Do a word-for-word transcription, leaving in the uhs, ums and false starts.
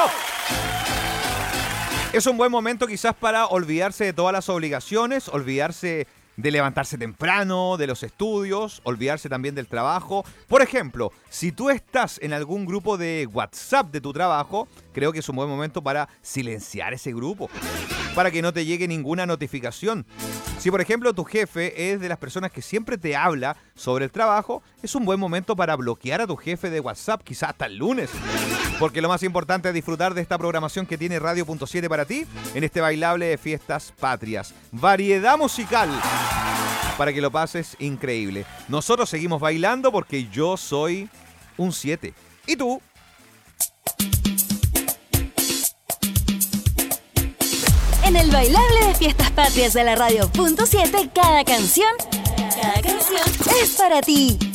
Bueno, es un buen momento quizás para olvidarse de todas las obligaciones, olvidarse de levantarse temprano, de los estudios, olvidarse también del trabajo. Por ejemplo, si tú estás en algún grupo de WhatsApp de tu trabajo, creo que es un buen momento para silenciar ese grupo, para que no te llegue ninguna notificación. Si, por ejemplo, tu jefe es de las personas que siempre te habla sobre el trabajo, es un buen momento para bloquear a tu jefe de WhatsApp, quizás hasta el lunes. Porque lo más importante es disfrutar de esta programación que tiene Radio punto siete para ti en este bailable de Fiestas Patrias. Variedad musical para que lo pases increíble. Nosotros seguimos bailando porque yo soy un siete. ¿Y tú? En el bailable de Fiestas Patrias de la Radio punto siete, cada canción, cada canción es para ti.